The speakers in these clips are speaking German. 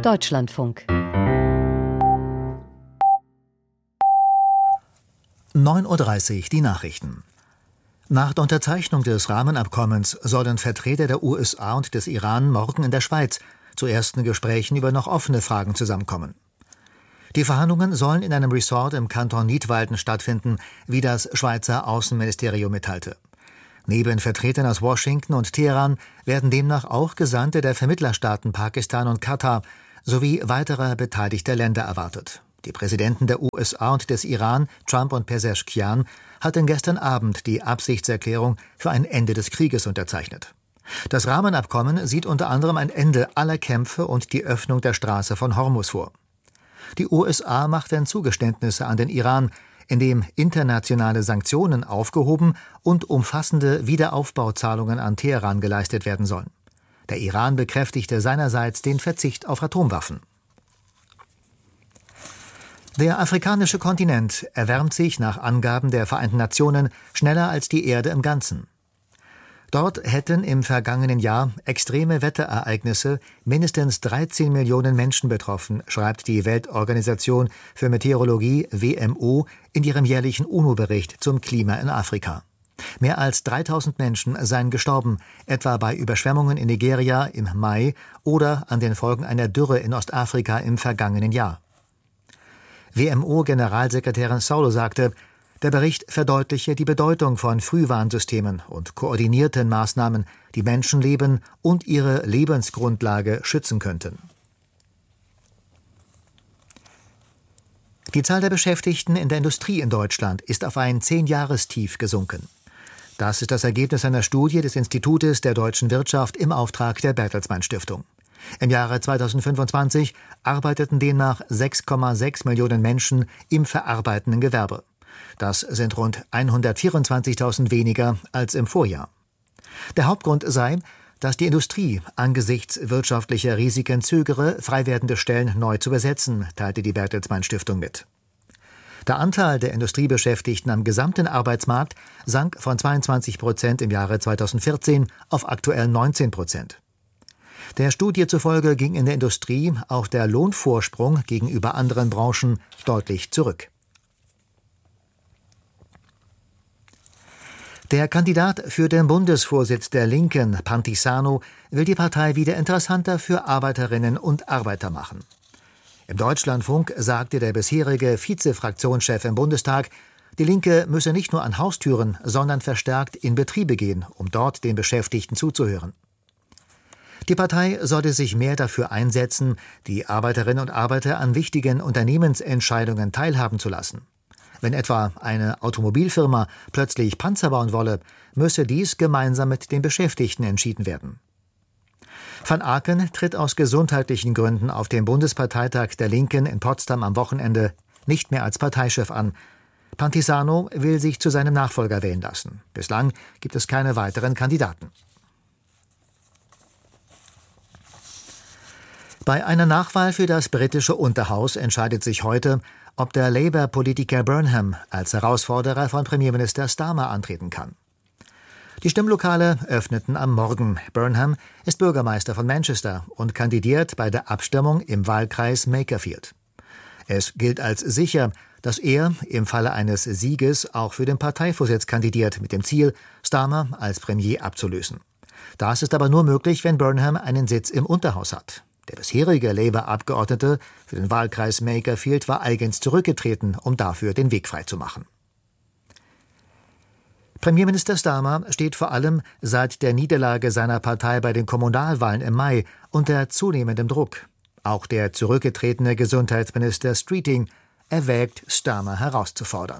Deutschlandfunk. 9:30 Uhr, die Nachrichten. Nach der Unterzeichnung des Rahmenabkommens sollen Vertreter der USA und des Iran morgen in der Schweiz zu ersten Gesprächen über noch offene Fragen zusammenkommen. Die Verhandlungen sollen in einem Resort im Kanton Nidwalden stattfinden, wie das Schweizer Außenministerium mitteilte. Neben Vertretern aus Washington und Teheran werden demnach auch Gesandte der Vermittlerstaaten Pakistan und Katar sowie weiterer beteiligter Länder erwartet. Die Präsidenten der USA und des Iran, Trump und Pezeshkian, hatten gestern Abend die Absichtserklärung für ein Ende des Krieges unterzeichnet. Das Rahmenabkommen sieht unter anderem ein Ende aller Kämpfe und die Öffnung der Straße von Hormuz vor. Die USA machten Zugeständnisse an den Iran, indem internationale Sanktionen aufgehoben und umfassende Wiederaufbauzahlungen an Teheran geleistet werden sollen. Der Iran bekräftigte seinerseits den Verzicht auf Atomwaffen. Der afrikanische Kontinent erwärmt sich nach Angaben der Vereinten Nationen schneller als die Erde im Ganzen. Dort hätten im vergangenen Jahr extreme Wetterereignisse mindestens 13 Millionen Menschen betroffen, schreibt die Weltorganisation für Meteorologie WMO in ihrem jährlichen UNO-Bericht zum Klima in Afrika. Mehr als 3000 Menschen seien gestorben, etwa bei Überschwemmungen in Nigeria im Mai oder an den Folgen einer Dürre in Ostafrika im vergangenen Jahr. WMO-Generalsekretärin Saulo sagte, der Bericht verdeutliche die Bedeutung von Frühwarnsystemen und koordinierten Maßnahmen, die Menschenleben und ihre Lebensgrundlage schützen könnten. Die Zahl der Beschäftigten in der Industrie in Deutschland ist auf ein 10-Jahrestief gesunken. Das ist das Ergebnis einer Studie des Institutes der deutschen Wirtschaft im Auftrag der Bertelsmann Stiftung. Im Jahre 2025 arbeiteten demnach 6,6 Millionen Menschen im verarbeitenden Gewerbe. Das sind rund 124.000 weniger als im Vorjahr. Der Hauptgrund sei, dass die Industrie angesichts wirtschaftlicher Risiken zögere, frei werdende Stellen neu zu besetzen, teilte die Bertelsmann Stiftung mit. Der Anteil der Industriebeschäftigten am gesamten Arbeitsmarkt sank von 22% im Jahre 2014 auf aktuell 19%. Der Studie zufolge ging in der Industrie auch der Lohnvorsprung gegenüber anderen Branchen deutlich zurück. Der Kandidat für den Bundesvorsitz der Linken, Pantisano, will die Partei wieder interessanter für Arbeiterinnen und Arbeiter machen. Im Deutschlandfunk sagte der bisherige Vize-Fraktionschef im Bundestag, die Linke müsse nicht nur an Haustüren, sondern verstärkt in Betriebe gehen, um dort den Beschäftigten zuzuhören. Die Partei sollte sich mehr dafür einsetzen, die Arbeiterinnen und Arbeiter an wichtigen Unternehmensentscheidungen teilhaben zu lassen. Wenn etwa eine Automobilfirma plötzlich Panzer bauen wolle, müsse dies gemeinsam mit den Beschäftigten entschieden werden. Van Aken tritt aus gesundheitlichen Gründen auf dem Bundesparteitag der Linken in Potsdam am Wochenende nicht mehr als Parteichef an. Pantisano will sich zu seinem Nachfolger wählen lassen. Bislang gibt es keine weiteren Kandidaten. Bei einer Nachwahl für das britische Unterhaus entscheidet sich heute, ob der Labour-Politiker Burnham als Herausforderer von Premierminister Starmer antreten kann. Die Stimmlokale öffneten am Morgen. Burnham ist Bürgermeister von Manchester und kandidiert bei der Abstimmung im Wahlkreis Makerfield. Es gilt als sicher, dass er im Falle eines Sieges auch für den Parteivorsitz kandidiert, mit dem Ziel, Starmer als Premier abzulösen. Das ist aber nur möglich, wenn Burnham einen Sitz im Unterhaus hat. Der bisherige Labour-Abgeordnete für den Wahlkreis Makerfield war eigens zurückgetreten, um dafür den Weg freizumachen. Premierminister Starmer steht vor allem seit der Niederlage seiner Partei bei den Kommunalwahlen im Mai unter zunehmendem Druck. Auch der zurückgetretene Gesundheitsminister Streeting erwägt, Starmer herauszufordern.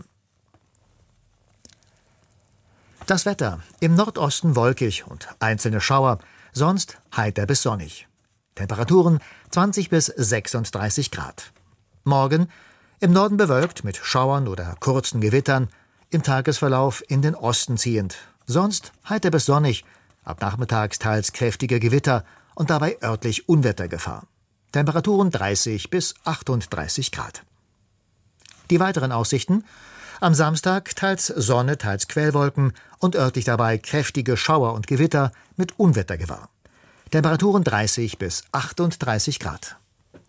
Das Wetter: im Nordosten wolkig und einzelne Schauer, sonst heiter bis sonnig. Temperaturen 20 bis 36 Grad. Morgen im Norden bewölkt mit Schauern oder kurzen Gewittern, im Tagesverlauf in den Osten ziehend. Sonst heiter bis sonnig, ab nachmittags teils kräftige Gewitter und dabei örtlich Unwettergefahr. Temperaturen 30 bis 38 Grad. Die weiteren Aussichten: am Samstag teils Sonne, teils Quellwolken und örtlich dabei kräftige Schauer und Gewitter mit Unwettergefahr. Temperaturen 30 bis 38 Grad.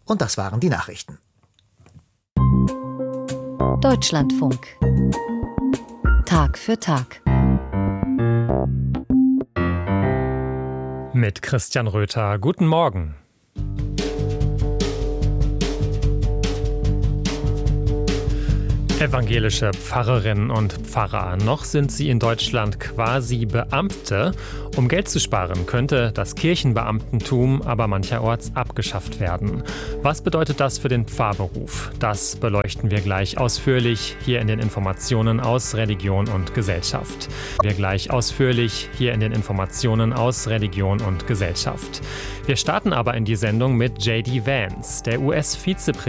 Und das waren die Nachrichten. Deutschlandfunk. Tag für Tag. Mit Christian Röther. Guten Morgen. Evangelische Pfarrerinnen und Pfarrer. Noch sind sie in Deutschland quasi Beamte. Um Geld zu sparen, könnte das Kirchenbeamtentum aber mancherorts abgeschafft werden. Was bedeutet das für den Pfarrberuf? Das beleuchten wir gleich ausführlich hier in den Informationen aus Religion und Gesellschaft. Wir starten aber in die Sendung mit J.D. Vance. Der US-Vizepräsident